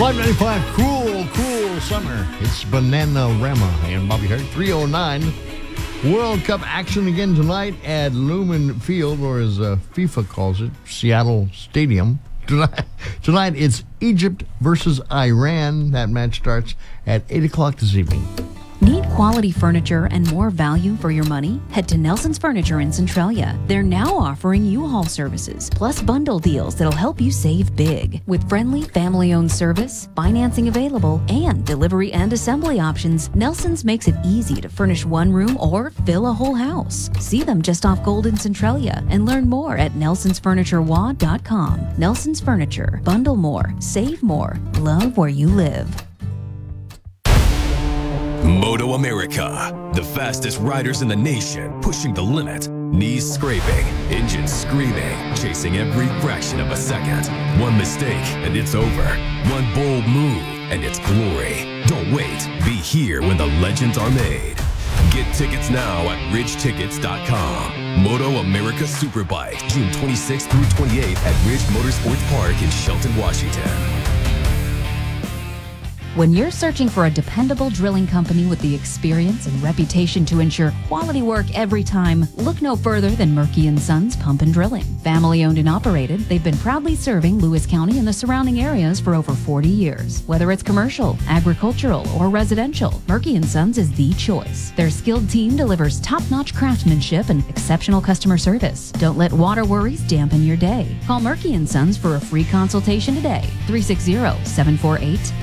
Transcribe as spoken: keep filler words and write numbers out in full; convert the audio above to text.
five ninety-five, cool, cool summer. It's Bananarama and Bobby Hart. three oh nine. World Cup action again tonight at Lumen Field, or as uh, FIFA calls it, Seattle Stadium. Tonight, tonight it's Egypt versus Iran. That match starts at eight o'clock this evening. Need quality furniture and more value for your money? Head to Nelson's Furniture in Centralia. They're now offering U-Haul services, plus bundle deals that'll help you save big. With friendly, family-owned service, financing available, and delivery and assembly options, Nelson's makes it easy to furnish one room or fill a whole house. See them just off Golden Centralia and learn more at nelsons furniture wa dot com. Nelson's Furniture. Bundle more, save more, love where you live. Moto America, the fastest riders in the nation, pushing the limit, knees scraping, engines screaming, chasing every fraction of a second. One mistake and it's over. One bold move and it's glory. Don't wait. Be here when the legends are made. Get tickets now at ridge tickets dot com. Moto America Superbike, June twenty-sixth through twenty-eighth at Ridge Motorsports Park in Shelton, Washington. When you're searching for a dependable drilling company with the experience and reputation to ensure quality work every time, look no further than Murky and Sons Pump and Drilling. Family owned and operated, they've been proudly serving Lewis County and the surrounding areas for over forty years. Whether it's commercial, agricultural, or residential, Murky and Sons is the choice. Their skilled team delivers top-notch craftsmanship and exceptional customer service. Don't let water worries dampen your day. Call Murky and Sons for a free consultation today. three six zero, seven four eight,